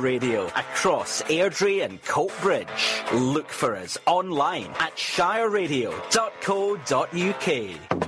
Radio across Airdrie and Coatbridge. Look for us online at shireradio.co.uk.